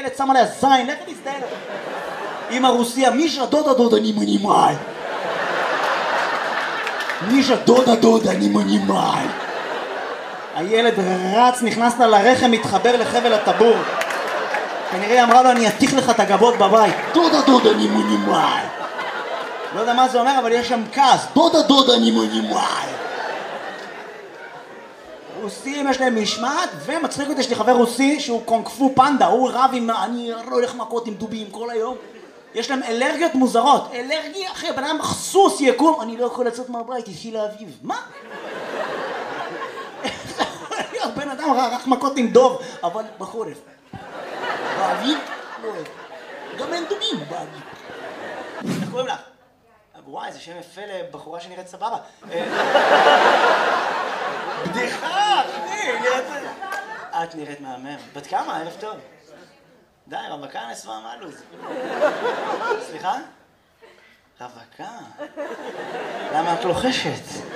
הילד שם עליה זין, לך תסתכל. אמא רוסיה, מישה דודה נימונימאי. מישה דודה נימונימאי. הילד רץ, נכנס לה לרחם, מתחבר לחבל הטבור. כנראה אמרה לו, אני אתיך לך את הגבות בבית. דודה נימונימאי. לא יודע מה זה אומר, אבל יש שם כעס. דודה נימונימאי. רוסים יש להם משמעת, ומצחיק אותי, יש לי חבר רוסי שהוא קונג-פו פנדה, הוא רב עם, אני לא הולך מכות עם דובים כל היום. יש להם אלרגיות מוזרות. אלרגיה, אחי, בן אדם סוס יקום, אני לא יכול לצאת מהבית, התחיל לאביב. מה? בן אדם רק מכות עם דוב, אבל בחורף. באביב? לא אוהב. גם אין דובים באביב. איך קוראים לך? וואי, זה שם יפה לבחורה שנראית סבבה. בדיחה, אחי, נראית... את נראית מהמם. בת כמה? ערב טוב. די, רווקה נסווה מהלוז. סליחה? רווקה? למה את לוחשת?